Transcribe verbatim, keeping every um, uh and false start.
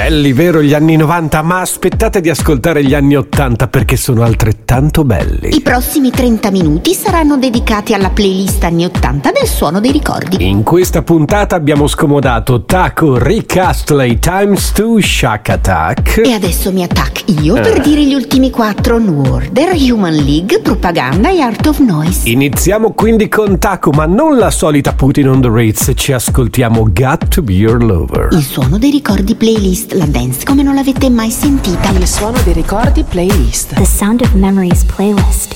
Belli, vero, gli anni novanta, ma aspettate di ascoltare gli anni ottanta perché sono altrettanto belli. I prossimi trenta minuti saranno dedicati alla playlist anni ottanta del Suono dei Ricordi. In questa puntata abbiamo scomodato Taco, Rick Astley, Times two, Shack Attack. E adesso mi attacco io Eh. per dire gli ultimi quattro: New Order, Human League, Propaganda e Art of Noise. Iniziamo quindi con Taco, ma non la solita Putin on the Ritz, ci ascoltiamo Got to Be Your Lover. Il Suono dei Ricordi playlist, la dance come non l'avete mai sentita. Il Suono dei Ricordi playlist. The Sound of Memories playlist.